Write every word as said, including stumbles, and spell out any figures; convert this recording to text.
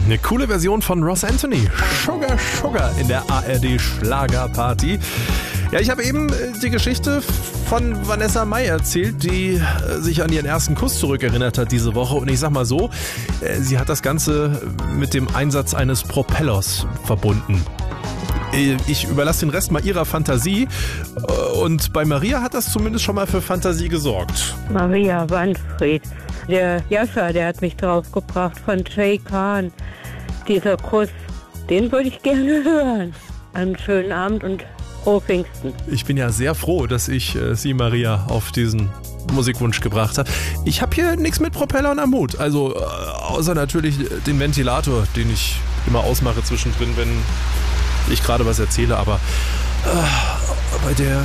Eine coole Version von Ross Anthony. Sugar, Sugar in der A R D-Schlagerparty. Ja, ich habe eben die Geschichte von Vanessa Mai erzählt, die sich an ihren ersten Kuss zurückerinnert hat diese Woche. Und ich sag mal so, sie hat das Ganze mit dem Einsatz eines Propellers verbunden. Ich überlasse den Rest mal ihrer Fantasie. Und bei Maria hat das zumindest schon mal für Fantasie gesorgt. Maria Wanfried. Der Jascha, der hat mich draufgebracht von Jay Khan. Dieser Kuss, den würde ich gerne hören. Einen schönen Abend und frohe Pfingsten. Ich bin ja sehr froh, dass ich äh, Sie, Maria, auf diesen Musikwunsch gebracht habe. Ich habe hier nichts mit Propellern am Hut. Also äh, außer natürlich den Ventilator, den ich immer ausmache zwischendrin, wenn ich gerade was erzähle. Aber äh, bei der